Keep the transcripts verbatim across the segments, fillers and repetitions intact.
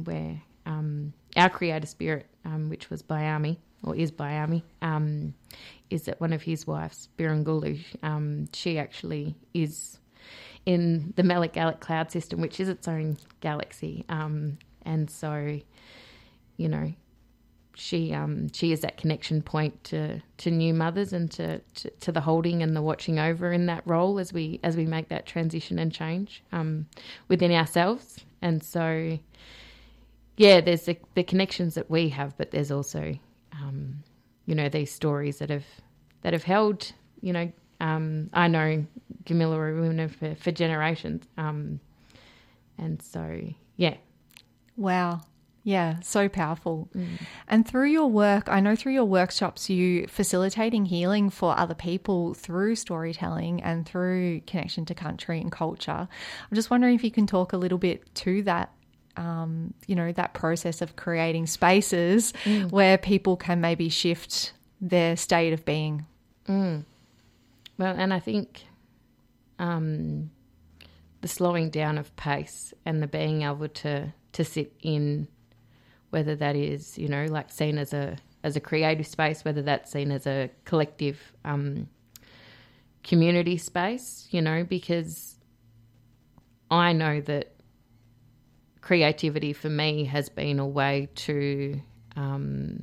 where um, our creator spirit, um, which was Bayami, or is Bayami, um, is that one of his wives, Birungulu, um, she actually is in the Melik Gallic cloud system, which is its own galaxy. Um, and so, you know, she um, she is that connection point to, to new mothers and to, to, to the holding and the watching over in that role as we as we make that transition and change um, within ourselves. And so, yeah, there's the, the connections that we have, but there's also, um, you know, these stories that have that have held, you know, um, I know Gamilaraay women for, for generations. Um, and so, yeah. Wow. Yeah, so powerful. Mm. And through your work, I know through your workshops, you facilitating healing for other people through storytelling and through connection to country and culture. I'm just wondering if you can talk a little bit to that, um, you know, that process of creating spaces mm. where people can maybe shift their state of being. Mm. Well, and I think um, the slowing down of pace and the being able to, to sit in, whether that is, you know, like seen as a as a creative space, whether that's seen as a collective um, community space, you know, because I know that creativity for me has been a way to um,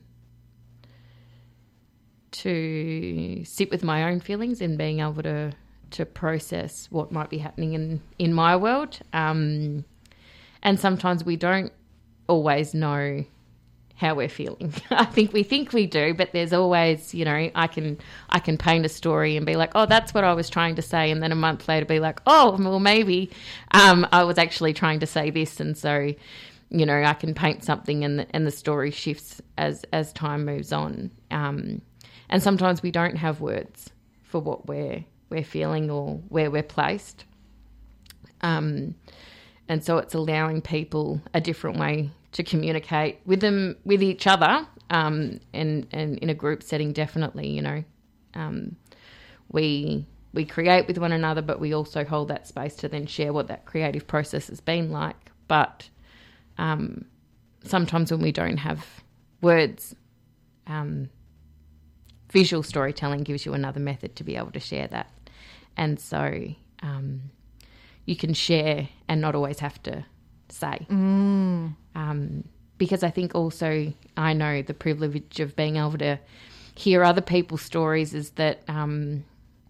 to sit with my own feelings and being able to to process what might be happening in, in my world. Um, and sometimes we don't always know how we're feeling. I think we think we do, but there's always, you know, I can I can paint a story and be like, oh, that's what I was trying to say, and then a month later be like, oh, well, maybe um, I was actually trying to say this, and so, you know, I can paint something and the, and the story shifts as as time moves on. Um, and sometimes we don't have words for what we're we're feeling or where we're placed. Um, and so it's allowing people a different way to communicate with them, with each other, um, and, and in a group setting, definitely, you know. Um, we we create with one another, but we also hold that space to then share what that creative process has been like. But um, sometimes when we don't have words, um, visual storytelling gives you another method to be able to share that. And so um, you can share and not always have to say. Mm. Um, because I think also I know the privilege of being able to hear other people's stories is that, um,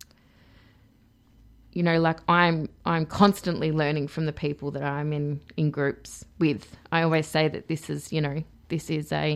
you know, like I'm I'm constantly learning from the people that I'm in, in groups with. I always say that this is, you know, this is a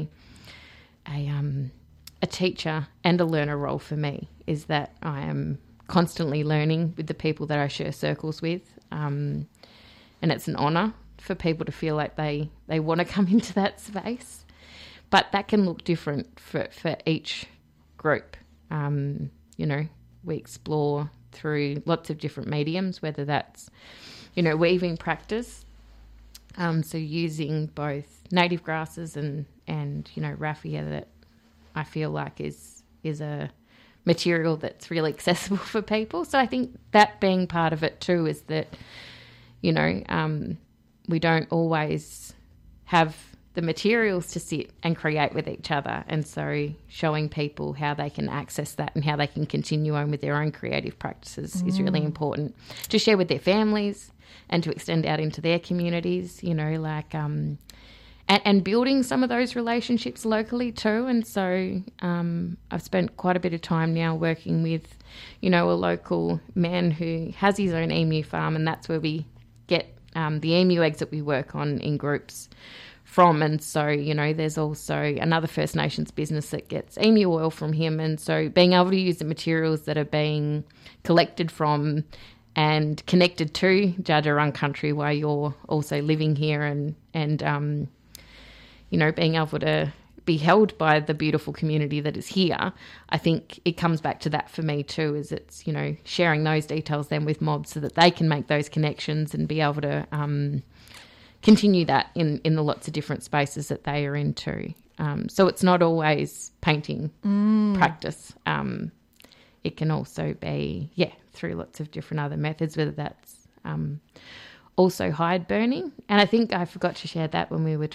a um a teacher and a learner role for me, is that I am constantly learning with the people that I share circles with, um, and it's an honour for people to feel like they, they want to come into that space. But that can look different for, for each group. Um, you know, we explore through lots of different mediums, whether that's, you know, weaving practice, um, so using both native grasses and, and you know, raffia, that I feel like is is a material that's really accessible for people. So I think that being part of it too is that, you know, um, we don't always have the materials to sit and create with each other. And so showing people how they can access that and how they can continue on with their own creative practices mm. is really important to share with their families and to extend out into their communities, you know, like, um, and, and building some of those relationships locally too. And so um, I've spent quite a bit of time now working with, you know, a local man who has his own emu farm, and that's where we get Um, the emu eggs that we work on in groups from. And so, you know, there's also another First Nations business that gets emu oil from him. And so being able to use the materials that are being collected from and connected to Dja Dja Wurrung country while you're also living here, and, and um, you know, being able to be held by the beautiful community that is here, I think it comes back to that for me too, is it's, you know, sharing those details then with mobs so that they can make those connections and be able to um, continue that in, in the lots of different spaces that they are into. Um, so it's not always painting mm. practice. Um, it can also be, yeah, through lots of different other methods, whether that's um, also hide burning. And I think I forgot to share that when we were